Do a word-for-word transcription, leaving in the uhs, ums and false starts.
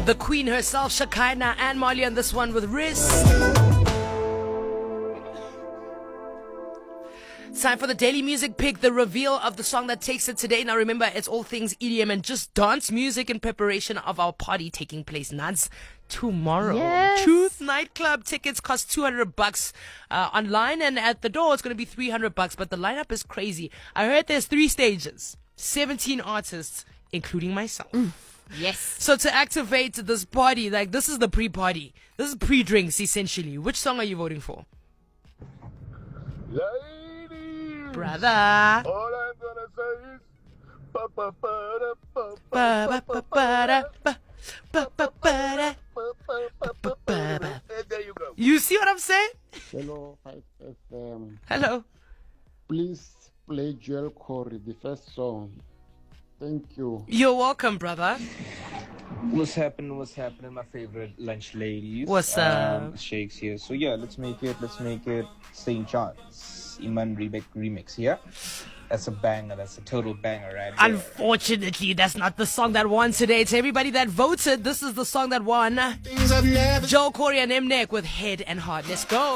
The queen herself, Shekinah, and Marley on this one with Riz. Time for the daily music pick, the reveal of the song that takes it today. Now remember, it's all things E D M and just dance music in preparation of our party taking place, Nads, tomorrow. Yes. Truth Nightclub tickets cost two hundred bucks uh, online, and at the door it's going to be three hundred bucks, but the lineup is crazy. I heard there's three stages, seventeen artists, including myself. Mm. Yes. So to activate this party, like this is the pre-party. This is pre-drinks, essentially. Which song are you voting for? Ladies, Brother. all I'm gonna say is ba ba ba da ba Ba, ba, ba, ba, da, ba, ba, ba, ba, da. ba ba ba ba. There you go. You see what I'm saying? Hello, five F M. Hello. Please play Joel Corey, the first song. Thank you. You're welcome, brother. What's happening? What's happening? My favorite lunch ladies. What's um, up? Shakes here. So yeah, let's make it. Let's make it Saint John's Iman remix remix here. That's a banger. That's a total banger, right there. Unfortunately, that's not the song that won today. To everybody that voted, this is the song that won. Joel Corey and Mnek with Head and Heart. Let's go.